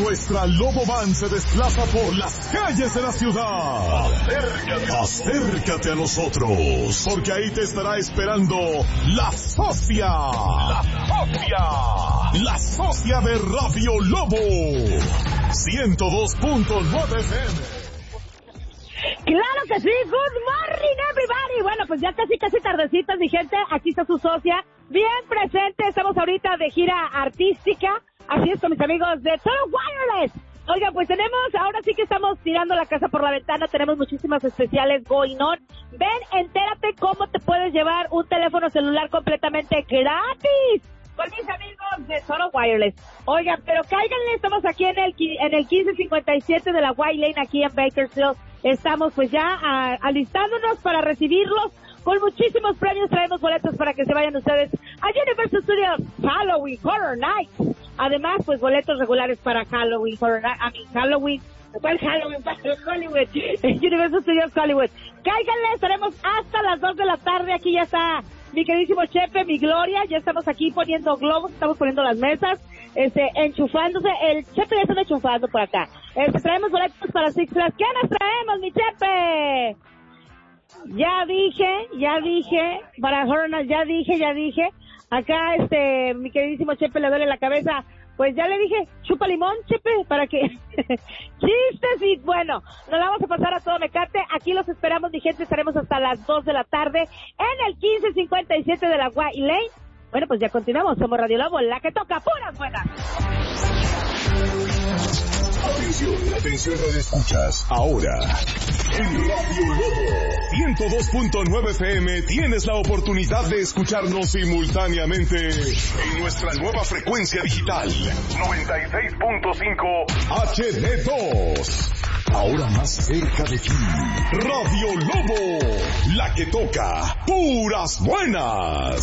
Nuestra Lobo Van se desplaza por las calles de la ciudad. Acércate a nosotros, porque ahí te estará esperando la socia. La socia de Radio Lobo. 102.9 FM. ¡Claro que sí! ¡Good morning, everybody! Bueno, pues ya casi tardecitas, mi gente. Aquí está su socia, bien presente. Estamos ahorita de gira artística. Así es, con mis amigos de Total Wireless. Oigan, pues ahora sí que estamos tirando la casa por la ventana. Tenemos muchísimas especiales going on. Ven, entérate cómo te puedes llevar un teléfono celular completamente gratis con mis amigos de Total Wireless. Oigan, pero cáiganle, estamos aquí en el 1557 de la White Lane, aquí en Bakersfield. Estamos pues ya alistándonos para recibirlos con muchísimos premios. Traemos boletos para que se vayan ustedes a Universal Studios Halloween Horror Nights. Además, pues boletos regulares para Halloween Horror Nights. Halloween. ¿Cuál Halloween? Para Hollywood. Universal Studios Hollywood. Cáiganle, estaremos hasta las 2 de la tarde. Aquí ya está mi queridísimo Chepe, mi Gloria. Ya estamos aquí poniendo globos, estamos poniendo las mesas, enchufándose. El Chepe ya está enchufando por acá. Traemos boletos para Six Flags. ¿Qué nos traemos, mi Chepe? Ya dije, para Horror Nights, ya dije. Acá, mi queridísimo Chepe le duele la cabeza. Pues ya le dije, chupa limón, Chepe, para que... Chistes y bueno, nos la vamos a pasar a todo mecate. Aquí los esperamos, mi gente, estaremos hasta las 2 de la tarde en el 1557 de la White Lane. Bueno, pues ya continuamos, somos Radio Lobo, la que toca puras buenas. Atención, radio escuchas. Ahora, en Radio Lobo 102.9 FM tienes la oportunidad de escucharnos simultáneamente en nuestra nueva frecuencia digital 96.5 HD2. Ahora más cerca de ti, Radio Lobo, la que toca puras buenas.